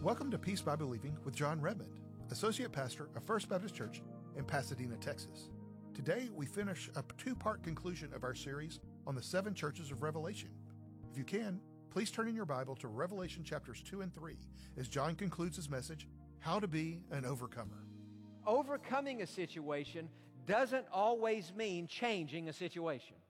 Welcome to Peace by Believing with John Redmond, Associate Pastor of First Baptist Church in Pasadena, Texas. Today, we finish a two-part conclusion of our series on the 7 churches of Revelation. If you can, please turn in your Bible to Revelation chapters 2 and 3 as John concludes his message, How to Be an Overcomer. Overcoming a situation doesn't always mean changing a situation.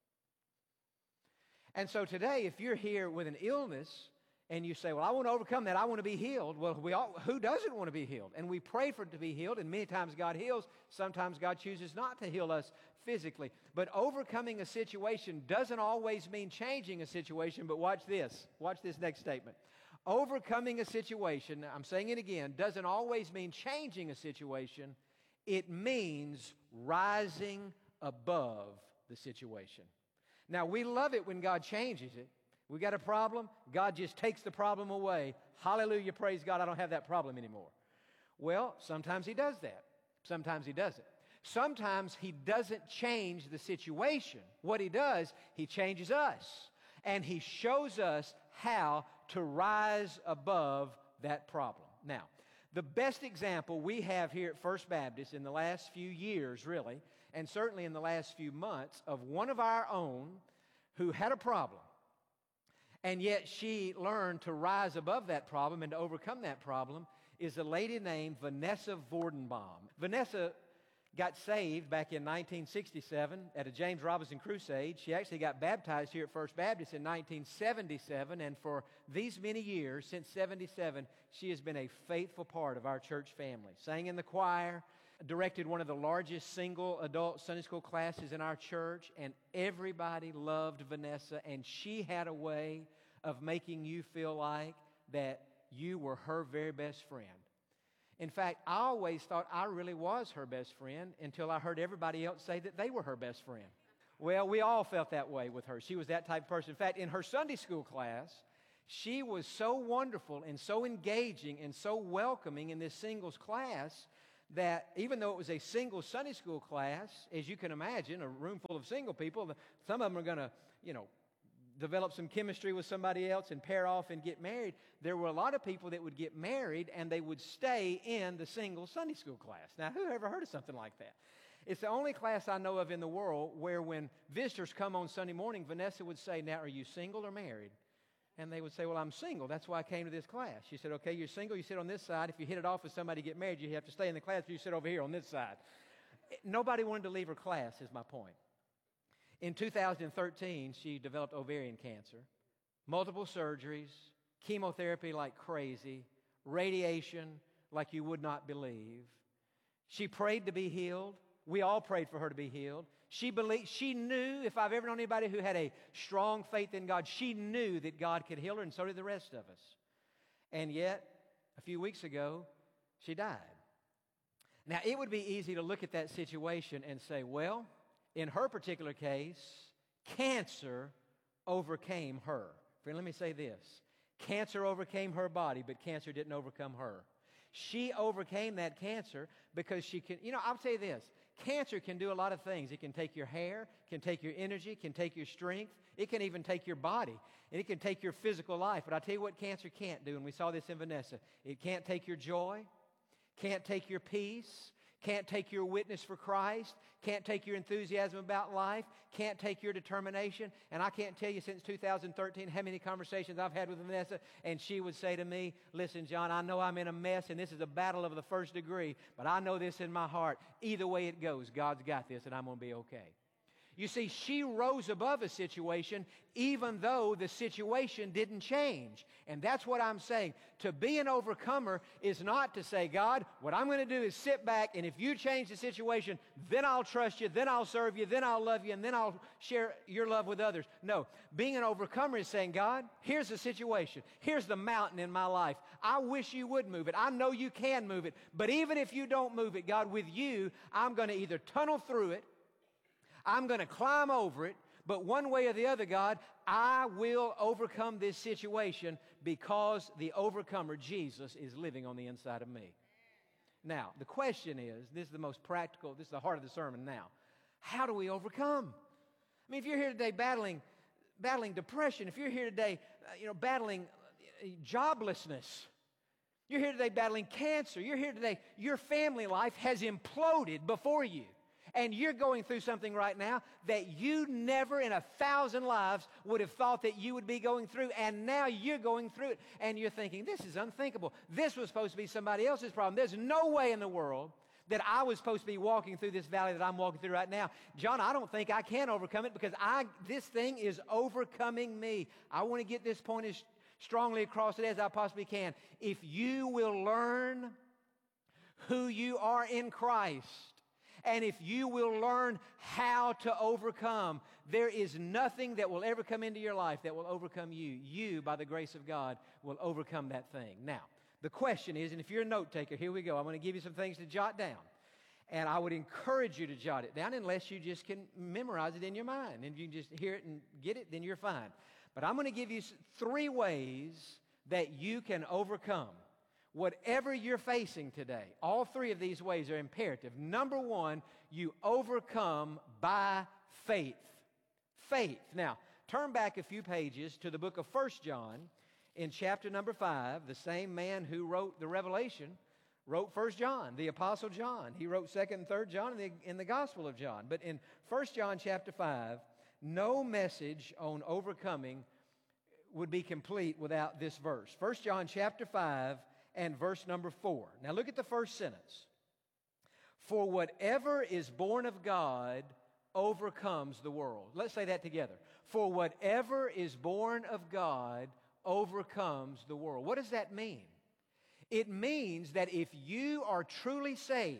And so today, if you're here with an illness and you say, well, I want to overcome that, I want to be healed. Well, who doesn't want to be healed? And we pray for it to be healed, and many times God heals. Sometimes God chooses not to heal us physically. But overcoming a situation doesn't always mean changing a situation, but watch this. Watch this next statement. Overcoming a situation, I'm saying it again, doesn't always mean changing a situation. It means rising above the situation. Now, we love it when God changes it. We got a problem, God just takes the problem away. Hallelujah, praise God, I don't have that problem anymore. Well, sometimes He does that. Sometimes He doesn't. Sometimes He doesn't change the situation. What He does, He changes us. And He shows us how to rise above that problem. Now, the best example we have here at First Baptist in the last few years, really, and certainly in the last few months, of one of our own who had a problem. And yet she learned to rise above that problem and to overcome that problem is a lady named Vanessa Vordenbaum. Vanessa got saved back in 1967 at a James Robinson crusade. She actually got baptized here at First Baptist in 1977, and for these many years, since 77, she has been a faithful part of our church family. Sang in the choir, directed one of the largest single adult Sunday school classes in our church, and everybody loved Vanessa, and she had a way of making you feel like that you were her very best friend. In fact, I always thought I really was her best friend until I heard everybody else say that they were her best friend. Well, we all felt that way with her. She was that type of person. In fact, in her Sunday school class, she was so wonderful and so engaging and so welcoming in this singles class that even though it was a single Sunday school class, as you can imagine, a room full of single people, some of them are going to, develop some chemistry with somebody else and pair off and get married. There were a lot of people that would get married and they would stay in the single Sunday school class. Now, who ever heard of something like that? It's the only class I know of in the world where when visitors come on Sunday morning, Vanessa would say, now, are you single or married? And they would say, well, I'm single. That's why I came to this class. She said, okay, you're single. You sit on this side. If you hit it off with somebody to get married, you have to stay in the class. You sit over here on this side. Nobody wanted to leave her class, is my point. In 2013, she developed ovarian cancer, multiple surgeries, chemotherapy like crazy, radiation like you would not believe. She prayed to be healed. We all prayed for her to be healed. She knew, if I've ever known anybody who had a strong faith in God, she knew that God could heal her, and so did the rest of us. And yet, a few weeks ago, she died. Now, it would be easy to look at that situation and say, well, in her particular case, cancer overcame her. Friend, let me say this. Cancer overcame her body, but cancer didn't overcome her. She overcame that cancer because she can, I'll tell you this. Cancer can do a lot of things. It can take your hair, can take your energy, can take your strength. It can even take your body, and it can take your physical life. But I'll tell you what cancer can't do, and we saw this in Vanessa. It can't take your joy, can't take your peace, can't take your witness for Christ, can't take your enthusiasm about life, can't take your determination. And I can't tell you since 2013 how many conversations I've had with Vanessa, and she would say to me, listen, John, I know I'm in a mess, and this is a battle of the first degree, but I know this in my heart. Either way it goes, God's got this, and I'm going to be okay. You see, she rose above a situation even though the situation didn't change. And that's what I'm saying. To be an overcomer is not to say, God, what I'm going to do is sit back, and if you change the situation, then I'll trust you, then I'll serve you, then I'll love you, and then I'll share your love with others. No, being an overcomer is saying, God, here's the situation. Here's the mountain in my life. I wish you would move it. I know you can move it. But even if you don't move it, God, with you, I'm going to either tunnel through it, I'm going to climb over it, but one way or the other, God, I will overcome this situation because the overcomer, Jesus, is living on the inside of me. Now, the question is, this is the most practical, this is the heart of the sermon now. How do we overcome? I mean, if you're here today battling depression, if you're here today, battling joblessness, You're here today battling cancer. You're here today. Your family life has imploded before you. And you're going through something right now that you never in 1,000 lives would have thought that you would be going through. And now you're going through it. And you're thinking, this is unthinkable. This was supposed to be somebody else's problem. There's no way in the world that I was supposed to be walking through this valley that I'm walking through right now. John, I don't think I can overcome it because this thing is overcoming me. I want to get this point as strongly across it as I possibly can. If you will learn who you are in Christ, and if you will learn how to overcome, there is nothing that will ever come into your life that will overcome you. You, by the grace of God, will overcome that thing. Now, the question is, and if you're a note taker, here we go. I'm going to give you some things to jot down. And I would encourage you to jot it down unless you just can memorize it in your mind. And you just hear it and get it, then you're fine. But I'm going to give you 3 ways that you can overcome whatever you're facing today. All 3 of these ways are imperative. Number 1, you overcome by faith. Faith. Now, turn back a few pages to the book of 1 John in chapter number 5. The same man who wrote the Revelation wrote 1 John, the Apostle John. He wrote 2nd and 3rd John in the Gospel of John. But in 1 John chapter 5, no message on overcoming would be complete without this verse. 1 John chapter 5 and verse number 4. Now look at the first sentence. For whatever is born of God overcomes the world. Let's say that together. For whatever is born of God overcomes the world. What does that mean? It means that if you are truly saved,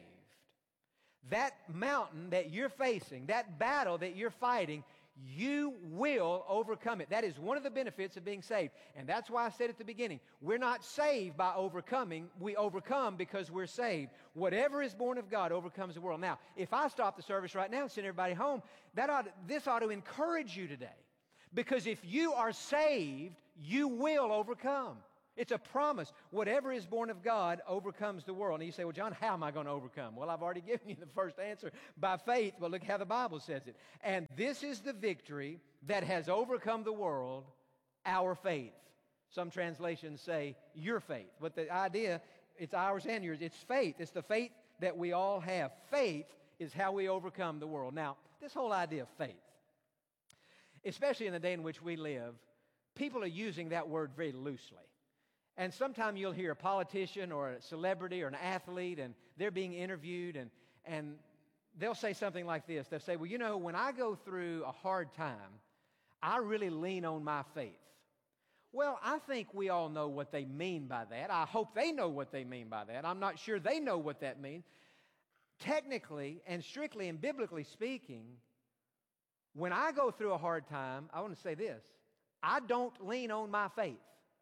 that mountain that you're facing, that battle that you're fighting, you will overcome it. That is one of the benefits of being saved. And that's why I said at the beginning, we're not saved by overcoming. We overcome because we're saved. Whatever is born of God overcomes the world. Now, if I stop the service right now and send everybody home, this ought to encourage you today. Because if you are saved, you will overcome. It's a promise. Whatever is born of God overcomes the world. And you say, well, John, how am I going to overcome? Well, I've already given you the first answer. By faith. Well, look how the Bible says it. And this is the victory that has overcome the world, our faith. Some translations say your faith. But the idea, it's ours and yours. It's faith. It's the faith that we all have. Faith is how we overcome the world. Now, this whole idea of faith, especially in the day in which we live, people are using that word very loosely. And sometimes you'll hear a politician or a celebrity or an athlete, and they're being interviewed, and they'll say something like this. They'll say, well, you know, when I go through a hard time, I really lean on my faith. Well, I think we all know what they mean by that. I hope they know what they mean by that. I'm not sure they know what that means. Technically and strictly and biblically speaking, when I go through a hard time, I want to say this. I don't lean on my faith.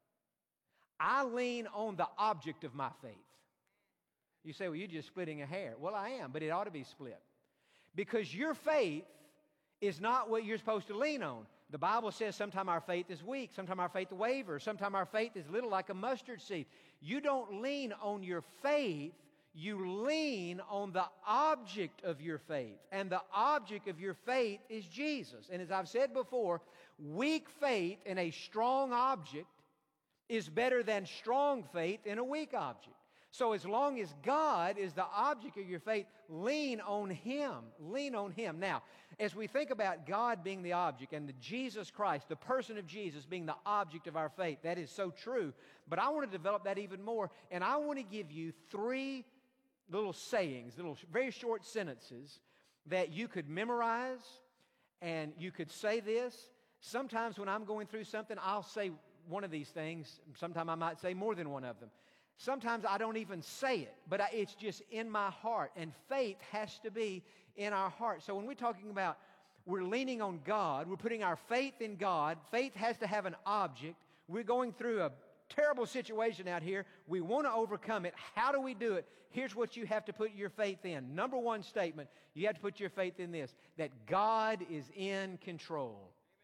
I lean on the object of my faith. You say, well, you're just splitting a hair. Well, I am, but it ought to be split. Because your faith is not what you're supposed to lean on. The Bible says sometimes our faith is weak, sometimes our faith wavers, sometimes our faith is little like a mustard seed. You don't lean on your faith, you lean on the object of your faith. And the object of your faith is Jesus. And as I've said before, weak faith in a strong object is better than strong faith in a weak object. So as long as God is the object of your faith, lean on Him. Lean on Him. Now, as we think about God being the object and the Jesus Christ, the person of Jesus being the object of our faith, that is so true. But I want to develop that even more, and I want to give you 3 little sayings, little very short sentences that you could memorize, and you could say this. Sometimes when I'm going through something, I'll say one of these things. Sometimes I might say more than one of them. Sometimes I don't even say it, but it's just in my heart. And faith has to be in our heart. So when we're talking about we're leaning on God, we're putting our faith in God, faith has to have an object. We're going through a terrible situation out here. We want to overcome it. How do we do it? Here's what you have to put your faith in. Number 1 statement, you have to put your faith in this, that God is in control.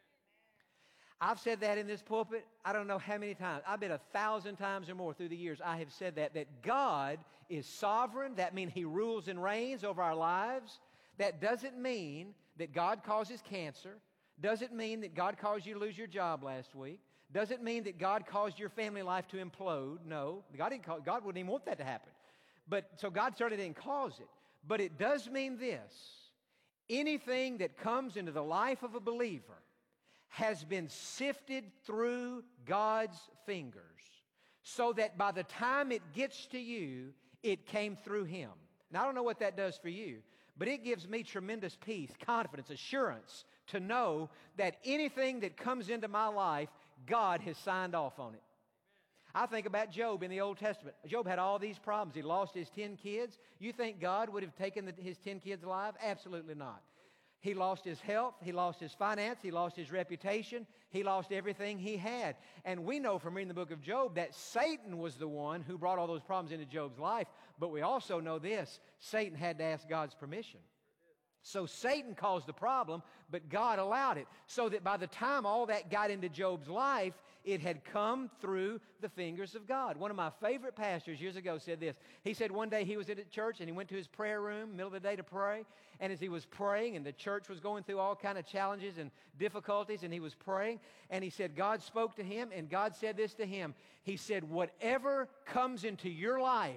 I've said that in this pulpit, I don't know how many times. I bet 1,000 times or more through the years I have said that God is sovereign. That means He rules and reigns over our lives. That doesn't mean that God causes cancer. Doesn't mean that God caused you to lose your job last week. Does it mean that God caused your family life to implode? No. God wouldn't even want that to happen. So God certainly didn't cause it. But it does mean this. Anything that comes into the life of a believer has been sifted through God's fingers so that by the time it gets to you, it came through Him. Now, I don't know what that does for you, but it gives me tremendous peace, confidence, assurance to know that anything that comes into my life, God has signed off on it. I think about Job in the Old Testament. Job had all these problems. He lost his 10 kids. You think God would have taken his 10 kids alive? Absolutely not. He lost his health. He lost his finance. He lost his reputation. He lost everything he had. And we know from reading the book of Job that Satan was the one who brought all those problems into Job's life. But we also know this. Satan had to ask God's permission. So Satan caused the problem, but God allowed it. So that by the time all that got into Job's life, it had come through the fingers of God. One of my favorite pastors years ago said this. He said one day he was at a church and he went to his prayer room, middle of the day to pray. And as he was praying, and the church was going through all kind of challenges and difficulties, and he was praying, and he said God spoke to him, and God said this to him. He said, whatever comes into your life,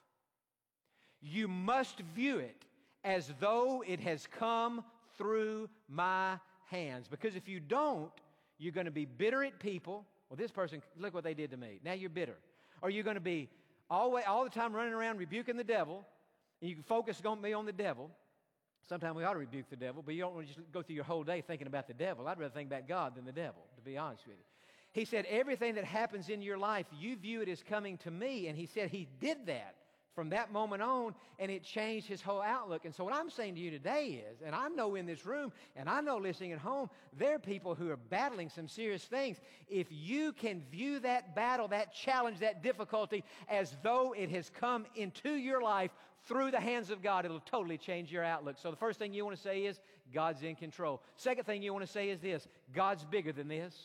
you must view it as though it has come through my hands. Because if you don't, you're going to be bitter at people. Well, this person, look what they did to me. Now you're bitter. Or you're going to be all the time running around rebuking the devil, and you can focus on me on the devil. Sometimes we ought to rebuke the devil, but you don't want to just go through your whole day thinking about the devil. I'd rather think about God than the devil, to be honest with you. He said, everything that happens in your life, you view it as coming to me. And he said he did that from that moment on, and it changed his whole outlook. And so what I'm saying to you today is, and I know in this room, and I know listening at home, there are people who are battling some serious things. If you can view that battle, that challenge, that difficulty, as though it has come into your life through the hands of God, it'll totally change your outlook. So the first thing you want to say is, God's in control. Second thing you want to say is this, God's bigger than this.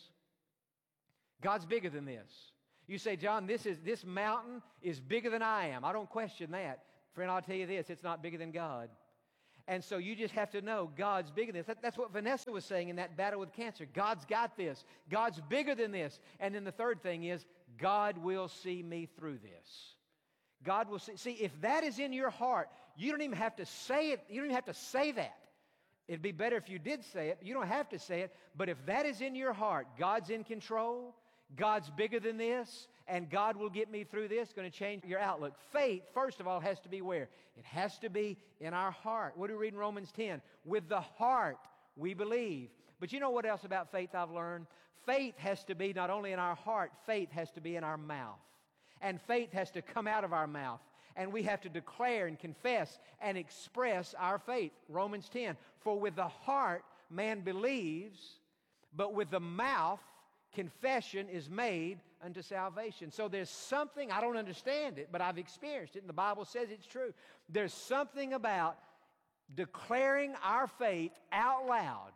God's bigger than this. You say, John, this mountain is bigger than I am. I don't question that. Friend, I'll tell you this, it's not bigger than God. And so you just have to know God's bigger than this. That's what Vanessa was saying in that battle with cancer. God's got this. God's bigger than this. And then the third thing is, God will see me through this. God will see. See, if that is in your heart, you don't even have to say it. You don't even have to say that. It'd be better if you did say it. You don't have to say it. But if that is in your heart, God's in control, God's bigger than this, and God will get me through this, going to change your outlook. Faith, first of all, has to be where? It has to be in our heart. What do we read in Romans 10? With the heart we believe. But you know what else about faith I've learned? Faith has to be not only in our heart, faith has to be in our mouth. And faith has to come out of our mouth. And we have to declare and confess and express our faith. Romans 10, for with the heart man believes, but with the mouth confession is made unto salvation. So there's something, I don't understand it, but I've experienced it, and the Bible says it's true. There's something about declaring our faith out loud,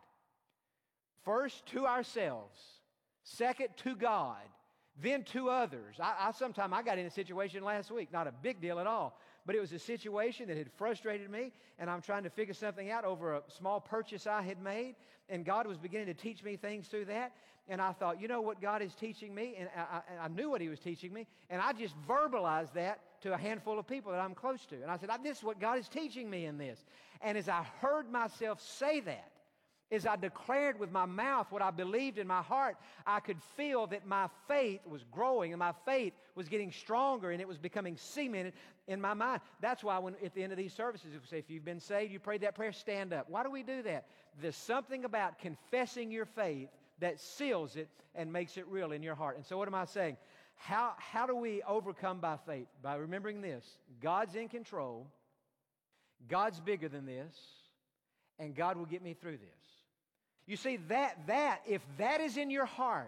first to ourselves, second to God, then to others. I got in a situation last week, not a big deal at all, but it was a situation that had frustrated me, and I'm trying to figure something out over a small purchase I had made, and God was beginning to teach me things through that. And I thought, you know what God is teaching me? And I knew what He was teaching me. And I just verbalized that to a handful of people that I'm close to. And I said, this is what God is teaching me in this. And as I heard myself say that, as I declared with my mouth what I believed in my heart, I could feel that my faith was growing and my faith was getting stronger and it was becoming cemented in my mind. That's why when at the end of these services, we say, if you've been saved, you prayed that prayer, stand up. Why do we do that? There's something about confessing your faith that seals it and makes it real in your heart. And so what am I saying? How do we overcome by faith? By remembering this. God's in control. God's bigger than this. And God will get me through this. You see, that if that is in your heart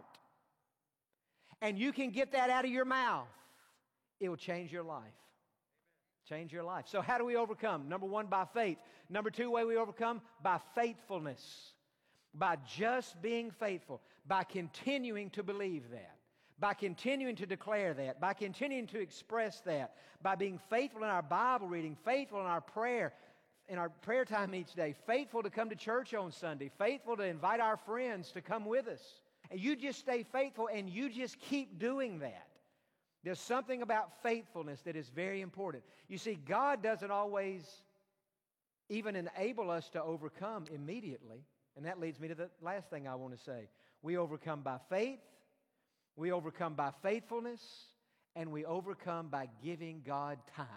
and you can get that out of your mouth, it will change your life. Change your life. So how do we overcome? Number one, by faith. Number two way we overcome, by faithfulness. By just being faithful, by continuing to believe that, by continuing to declare that, by continuing to express that, by being faithful in our Bible reading, faithful in our prayer time each day, faithful to come to church on Sunday, faithful to invite our friends to come with us. And you just stay faithful and you just keep doing that. There's something about faithfulness that is very important. You see, God doesn't always even enable us to overcome immediately. And that leads me to the last thing I want to say. We overcome by faith, we overcome by faithfulness, and we overcome by giving God time.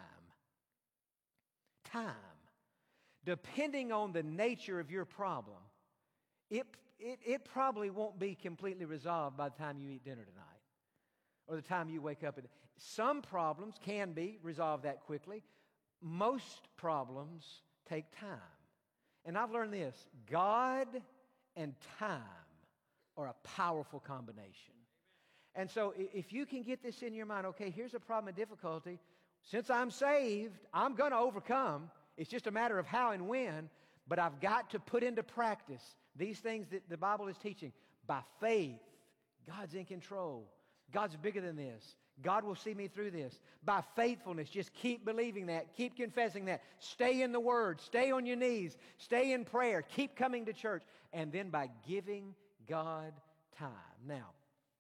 Time. Depending on the nature of your problem, it probably won't be completely resolved by the time you eat dinner tonight or the time you wake up. Some problems can be resolved that quickly. Most problems take time. And I've learned this: God and time are a powerful combination. And so if you can get this in your mind, okay, here's a problem, a difficulty. Since I'm saved, I'm going to overcome. It's just a matter of how and when, but I've got to put into practice these things that the Bible is teaching. By faith, God's in control. God's bigger than this. God will see me through this. By faithfulness, just keep believing that. Keep confessing that. Stay in the Word. Stay on your knees. Stay in prayer. Keep coming to church. And then by giving God time. Now,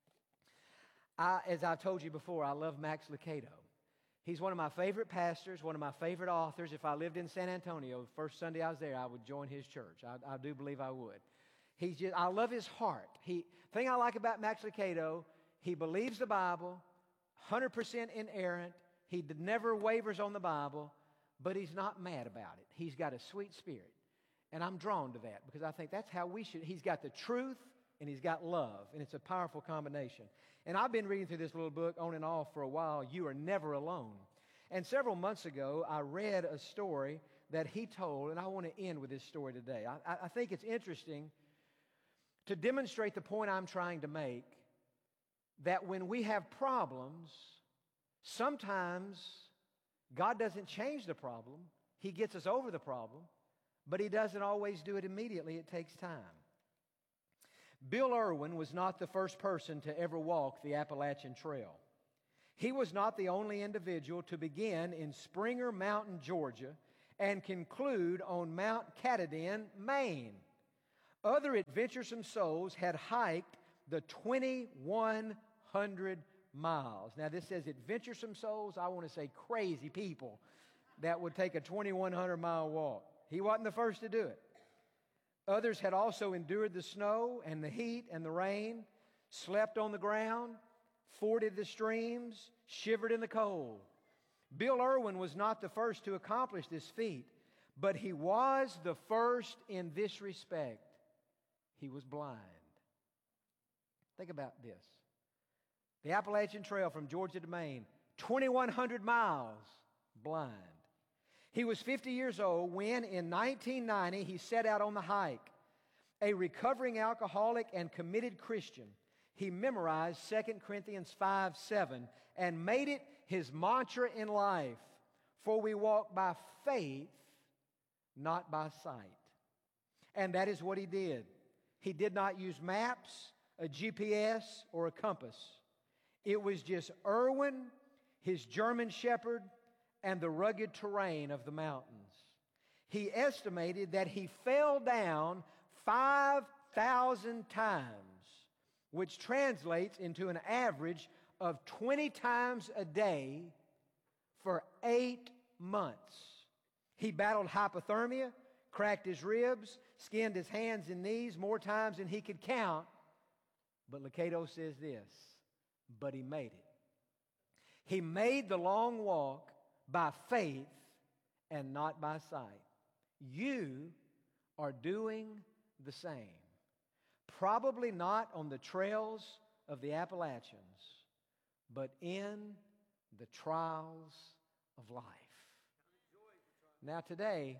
as I've told you before, I love Max Lucado. He's one of my favorite pastors, one of my favorite authors. If I lived in San Antonio, the first Sunday I was there, I would join his church. I do believe I would. I love his heart. The thing I like about Max Lucado, he believes the Bible, 100% inerrant. He never wavers on the Bible, but he's not mad about it. He's got a sweet spirit. And I'm drawn to that because I think that's how we should. He's got the truth and he's got love, and it's a powerful combination. And I've been reading through this little book on and off for a while, You Are Never Alone. And several months ago, I read a story that he told, and I want to end with this story today. I think it's interesting to demonstrate the point I'm trying to make, that when we have problems, sometimes God doesn't change the problem. He gets us over the problem, but He doesn't always do it immediately. It takes time. Bill Irwin was not the first person to ever walk the Appalachian Trail. He was not the only individual to begin in Springer Mountain, Georgia, and conclude on Mount Katahdin, Maine. Other adventuresome souls had hiked the 2,100 miles. Now, this says adventuresome souls. I want to say crazy people that would take a 2,100-mile walk. He wasn't the first to do it. Others had also endured the snow and the heat and the rain, slept on the ground, forded the streams, shivered in the cold. Bill Irwin was not the first to accomplish this feat, but he was the first in this respect. He was blind. Think about this. The Appalachian Trail from Georgia to Maine, 2,100 miles, blind. He was 50 years old when, in 1990, he set out on the hike. A recovering alcoholic and committed Christian, he memorized 2 Corinthians 5:7 and made it his mantra in life. For we walk by faith, not by sight. And that is what he did. He did not use maps, a GPS, or a compass. It was just Irwin, his German shepherd, and the rugged terrain of the mountains. He estimated that he fell down 5,000 times, which translates into an average of 20 times a day for 8 months. He battled hypothermia, cracked his ribs, skinned his hands and knees more times than he could count. But Lucado says this, but he made it. He made the long walk by faith and not by sight. You are doing the same. Probably not on the trails of the Appalachians, but in the trials of life. Now today,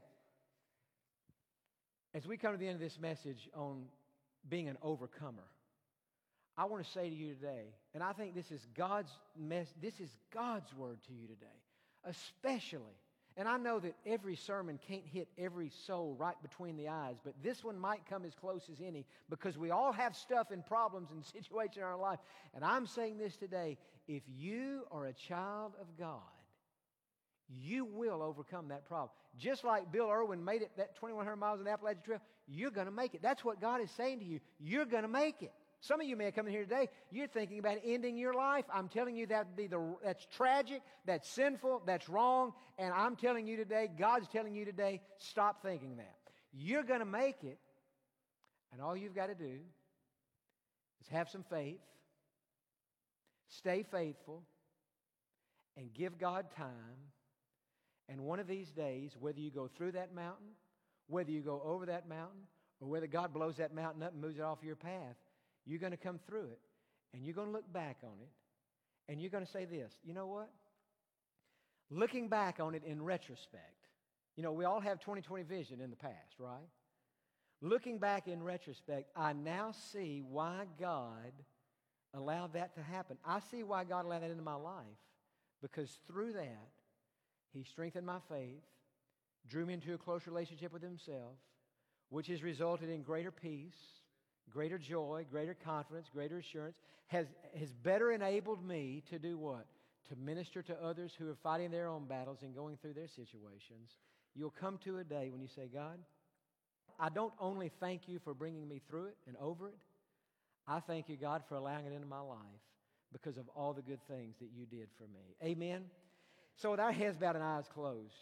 as we come to the end of this message on being an overcomer, I want to say to you today, and I think this is God's word to you today, especially. And I know that every sermon can't hit every soul right between the eyes, but this one might come as close as any because we all have stuff and problems and situations in our life. And I'm saying this today, if you are a child of God, you will overcome that problem. Just like Bill Irwin made it that 2,100 miles on the Appalachian Trail, you're going to make it. That's what God is saying to you. You're going to make it. Some of you may have come in here today, you're thinking about ending your life. I'm telling you that's tragic, that's sinful, that's wrong, and I'm telling you today, God's telling you today, stop thinking that. You're going to make it, and all you've got to do is have some faith, stay faithful, and give God time. And one of these days, whether you go through that mountain, whether you go over that mountain, or whether God blows that mountain up and moves it off your path, you're going to come through it, and you're going to look back on it, and you're going to say this, you know what? Looking back on it in retrospect, you know, we all have 20/20 vision in the past, right? Looking back in retrospect, I now see why God allowed that to happen. I see why God allowed that into my life, because through that, He strengthened my faith, drew me into a close relationship with Himself, which has resulted in greater peace, greater joy, greater confidence, greater assurance, has better enabled me to do what? To minister to others who are fighting their own battles and going through their situations. You'll come to a day when you say, God, I don't only thank you for bringing me through it and over it, I thank you, God, for allowing it into my life because of all the good things that you did for me. Amen? So with our heads bowed and eyes closed,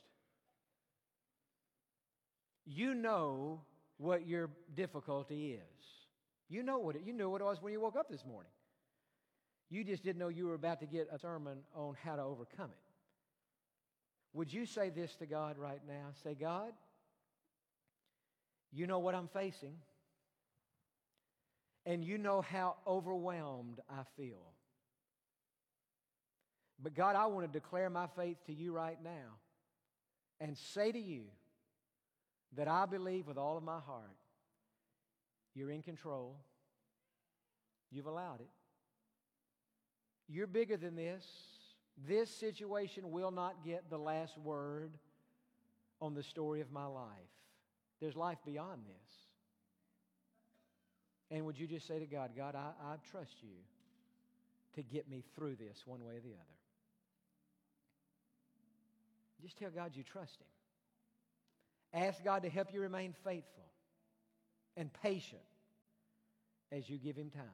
you know what your difficulty is. You know what it was when you woke up this morning. You just didn't know you were about to get a sermon on how to overcome it. Would you say this to God right now? Say, God, you know what I'm facing, and you know how overwhelmed I feel. But God, I want to declare my faith to you right now and say to you that I believe with all of my heart you're in control. You've allowed it. You're bigger than this. This situation will not get the last word on the story of my life. There's life beyond this. And would you just say to God, God, I trust you to get me through this one way or the other. Just tell God you trust Him. Ask God to help you remain faithful and patient as you give Him time.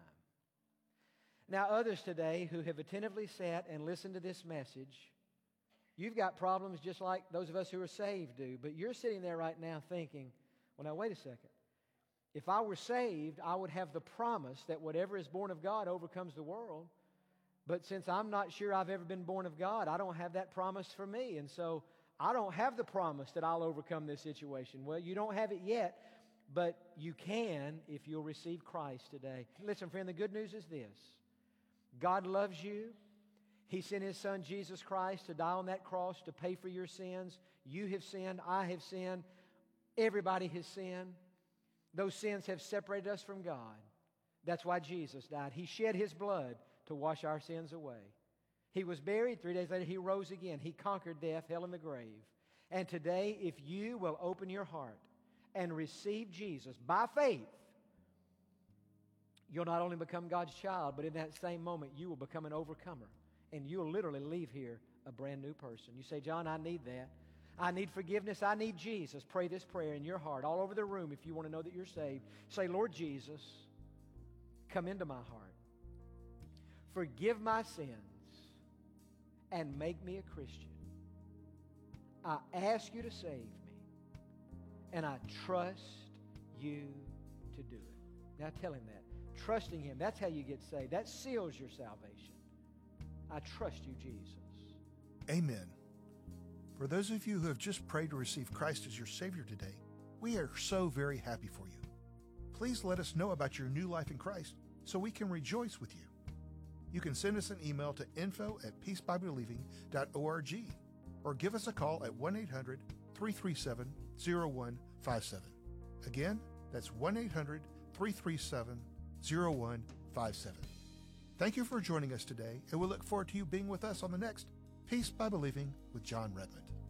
Now, others today who have attentively sat and listened to this message, you've got problems just like those of us who are saved do, but you're sitting there right now thinking, well, now, wait a second. If I were saved, I would have the promise that whatever is born of God overcomes the world. But since I'm not sure I've ever been born of God, I don't have that promise for me. And so I don't have the promise that I'll overcome this situation. Well, you don't have it yet, but you can if you'll receive Christ today. Listen, friend, the good news is this. God loves you. He sent His Son, Jesus Christ, to die on that cross to pay for your sins. You have sinned. I have sinned. Everybody has sinned. Those sins have separated us from God. That's why Jesus died. He shed His blood to wash our sins away. He was buried. 3 days later, He rose again. He conquered death, hell, and the grave. And today, if you will open your heart and receive Jesus by faith, you'll not only become God's child, but in that same moment, you will become an overcomer. And you'll literally leave here a brand new person. You say, John, I need that. I need forgiveness. I need Jesus. Pray this prayer in your heart, all over the room if you want to know that you're saved. Say, Lord Jesus, come into my heart. Forgive my sins and make me a Christian. I ask you to save me, and I trust you to do it. Now tell Him that. Trusting Him, that's how you get saved. That seals your salvation. I trust you, Jesus. Amen. For those of you who have just prayed to receive Christ as your Savior today, we are so very happy for you. Please let us know about your new life in Christ so we can rejoice with you. You can send us an email to info@peacebybelieving.org or give us a call at 1-800-337-0157. Again, that's 1-800-337-0157. Thank you for joining us today, and we'll look forward to you being with us on the next Peace by Believing with John Redmond.